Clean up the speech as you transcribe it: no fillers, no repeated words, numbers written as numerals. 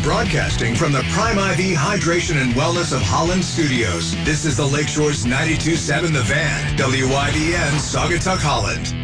Broadcasting from the Prime IV Hydration and Wellness of Holland Studios. This is the Lakeshore's 92.7 The Van, WYDN, Saugatuck, Holland.